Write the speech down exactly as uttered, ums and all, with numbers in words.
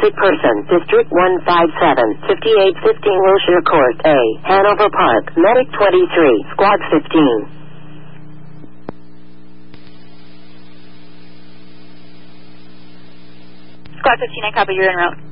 sick person, District one five seven, fifty-eight fifteen Wilshire Court, A, Hanover Park, Medic twenty-three, Squad fifteen. Squad fifteen, I copy, you're en route.